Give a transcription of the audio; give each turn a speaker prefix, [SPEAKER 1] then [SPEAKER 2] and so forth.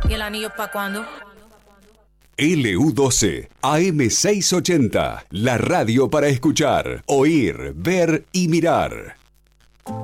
[SPEAKER 1] ¿Y el anillo para cuándo?
[SPEAKER 2] LU12, AM680, la radio para escuchar, oír, ver y mirar.